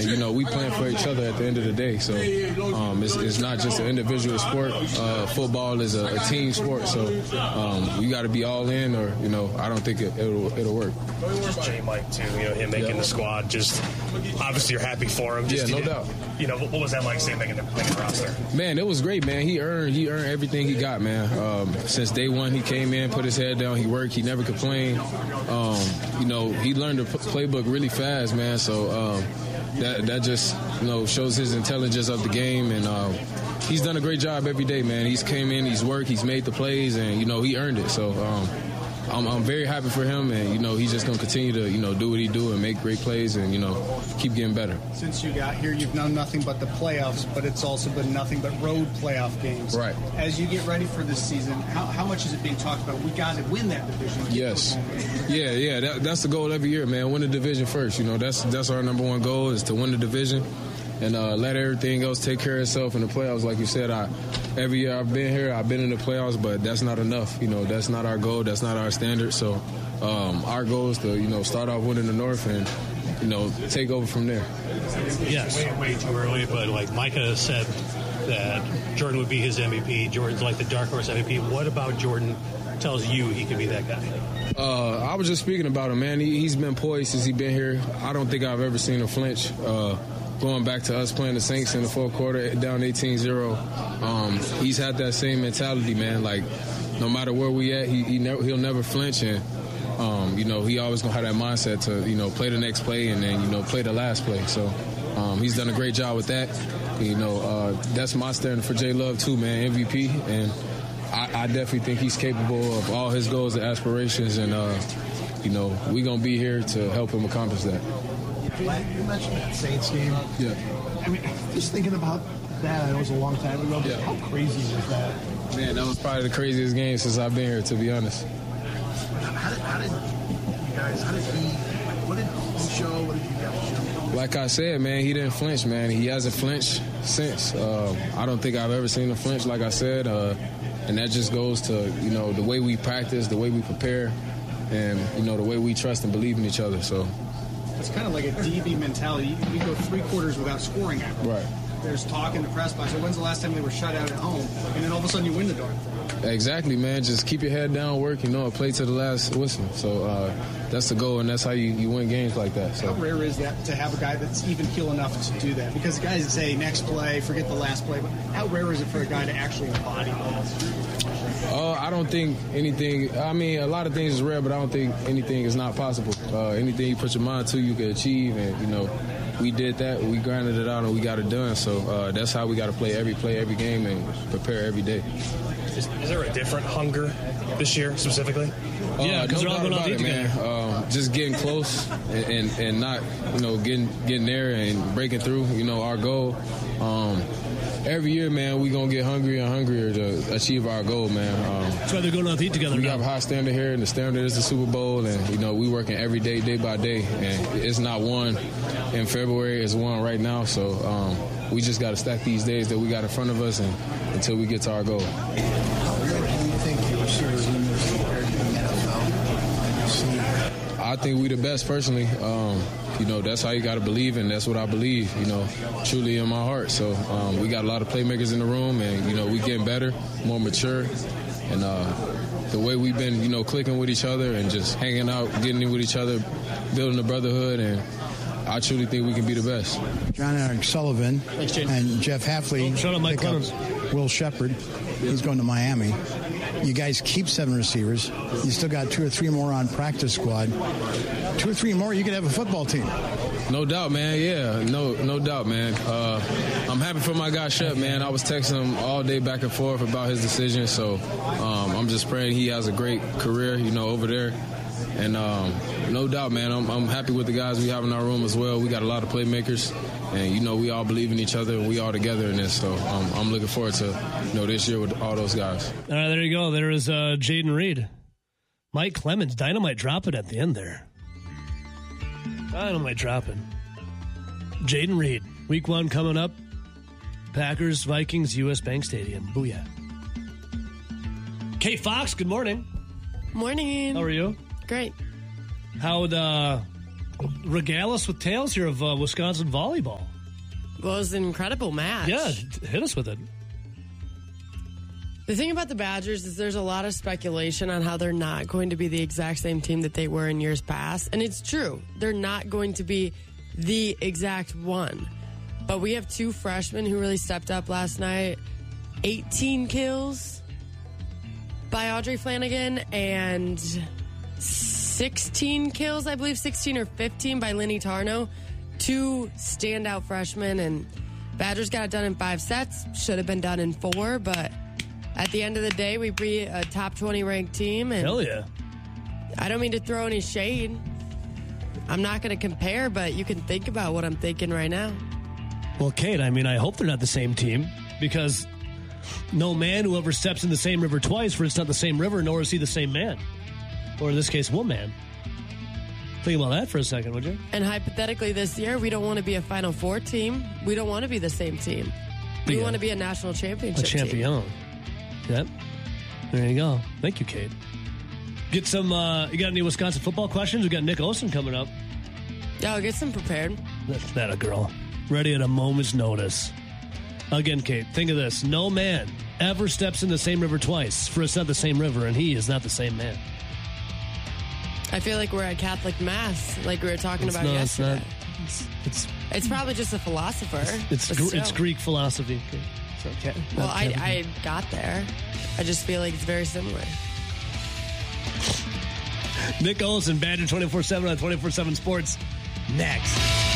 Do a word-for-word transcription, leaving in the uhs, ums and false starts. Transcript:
you know, we playing for each other at the end of the day. So um, it's, it's not just an individual sport. Uh, football is a, a team sport. So um, you got to be all in, or you know, I don't think it, it'll it'll work. Just J. Mike too. You know, him making yeah. the squad. Just obviously you're happy for him. Just, yeah, no you, doubt. You know, what was that like, say, making the, making the roster? Man, it was great, man. He earned he earned everything he got, man. Um, since day one, he came in, put his head down, he worked, he never complained. Um, you know, he learned the playbook really fast, man. So um, that that just you know shows his intelligence of the game, and um, he's done a great job every day, man. He's came in, he's worked, he's made the plays, and you know he earned it. So. Um, I'm, I'm very happy for him, and, you know, he's just going to continue to, you know, do what he do and make great plays and, you know, keep getting better. Since you got here, you've known nothing but the playoffs, but it's also been nothing but road playoff games. Right. As you get ready for this season, how, how much is it being talked about? We got to win that division. Yes. Yeah, yeah, that, that's the goal every year, man. Win the division first. You know, that's that's our number one goal is to win the division. And uh, let everything else take care of itself in the playoffs. Like you said, I, every year I've been here, I've been in the playoffs, but that's not enough. You know, that's not our goal. That's not our standard. So um, our goal is to, you know, start off winning the North and, you know, take over from there. Yes. Way, way too early, but like Micah said that Jordan would be his M V P. Jordan's like the dark horse M V P. What about Jordan tells you he can be that guy? Uh, I was just speaking about him, man. He, he's been poised since he's been here. I don't think I've ever seen him flinch. Uh, Going back to us playing the Saints in the fourth quarter, down eighteen zero, um, he's had that same mentality, man. Like, no matter where we at, he, he never, he'll never flinch. And, um, you know, he always going to have that mindset to, you know, play the next play and then, you know, play the last play. So um, he's done a great job with that. You know, uh, that's my standard for J. Love, too, man, M V P. And I, I definitely think he's capable of all his goals and aspirations. And, uh, you know, we're going to be here to help him accomplish that. You mentioned that Saints game. Yeah. I mean, just thinking about that, I know it was a long time ago, but yeah. How crazy was that? Man, that was probably the craziest game since I've been here, to be honest. How did, how did you guys, how did he, what did he show, what did you guys show? Like I said, man, he didn't flinch, man. He hasn't flinched since. Uh, I don't think I've ever seen him flinch, like I said. Uh, and that just goes to, you know, the way we practice, the way we prepare, and, you know, the way we trust and believe in each other, so. It's kind of like a D B mentality. We go three quarters without scoring at them. Right. There's talk in the press box. So when's the last time they were shut out at home? And then all of a sudden you win the darn thing. Exactly, man. Just keep your head down, work, you know, and play to the last whistle. So uh, that's the goal, and that's how you, you win games like that. So. How rare is that to have a guy that's even keel enough to do that? Because guys say next play, forget the last play. But how rare is it for a guy to actually embody that? Uh, I don't think anything, I mean, a lot of things is rare, but I don't think anything is not possible. Uh, anything you put your mind to, you can achieve, and, you know, we did that, we grinded it out, and we got it done. So uh, that's how we got to play every play, every game, and prepare every day. Is, is there a different hunger this year, specifically? Uh, yeah, because no they're all going about it, man. Um, just getting close and, and, and not, you know, getting getting there and breaking through, you know, our goal. Um, Every year, man, we going to get hungrier and hungrier to achieve our goal, man. Um, That's why they're going out to eat together We now. have a high standard here, and the standard is the Super Bowl. And, you know, we working every day, day by day. And it's not one in February. It's one right now. So um, we just got to stack these days that we got in front of us and, until we get to our goal. How really do you think your receivers in this compared to the N F L? I think we the best, personally. Um, you know, that's how you got to believe, and that's what I believe, you know, truly in my heart. So um, we got a lot of playmakers in the room, and, you know, we getting better, more mature. And uh, the way we've been, you know, clicking with each other and just hanging out, getting in with each other, building a brotherhood, and I truly think we can be the best. John Eric Sullivan Thanks, and Jeff Hafley. Oh, shout out Mike Clemens. Will Shepard. He's going to Miami. You guys keep seven receivers. You still got two or three more on practice squad. Two or three more, you could have a football team. No doubt, man. Yeah, no no doubt, man. Uh, I'm happy for my guy, Shep, man. I was texting him all day back and forth about his decision, so um, I'm just praying he has a great career, you know, over there. And um, no doubt, man, I'm, I'm happy with the guys we have in our room as well. We got a lot of playmakers, and, you know, we all believe in each other, and we all together in this. So um, I'm looking forward to, you know, this year with all those guys. All right, there you go. There is uh, Jaden Reed. Mike Clemens, dynamite dropping at the end there. Dynamite dropping. Jaden Reed, week one coming up. Packers, Vikings, U S Bank Stadium. Booyah. Kate Fox, good morning. Morning. How are you? Great. How'd uh, regale us with tales here of uh, Wisconsin volleyball. Well, it was an incredible match. Yeah, hit us with it. The thing about the Badgers is there's a lot of speculation on how they're not going to be the exact same team that they were in years past. And it's true. They're not going to be the exact one. But we have two freshmen who really stepped up last night. eighteen kills by Audrey Flanagan and sixteen kills, I believe, sixteen or fifteen by Linny Tarno. Two standout freshmen, and Badgers got it done in five sets. Should have been done in four, but at the end of the day, we beat a top twenty ranked team. And hell yeah. I don't mean to throw any shade. I'm not going to compare, but you can think about what I'm thinking right now. Well, Kate, I mean, I hope they're not the same team, because no man who ever steps in the same river twice, for it's not the same river, nor is he the same man. Or in this case, woman. Think about that for a second, would you? And hypothetically this year, we don't want to be a Final Four team. We don't want to be the same team. We yeah. want to be a national championship A champion. team. Yep. There you go. Thank you, Kate. Get some, uh, you got any Wisconsin football questions? We got Nick Olson coming up. Yeah, I'll get some prepared. That's that a girl. Ready at a moment's notice. Again, Kate, think of this. No man ever steps in the same river twice, for it's not the same river, and he is not the same man. I feel like we're at Catholic Mass, like we were talking it's about not, yesterday. It's, not, it's, it's, it's probably just a philosopher. It's, it's, it's Greek philosophy. Okay. It's okay. Well, I, I got there. I just feel like it's very similar. Nick Olson, Badger twenty-four seven on twenty-four seven Sports. Next.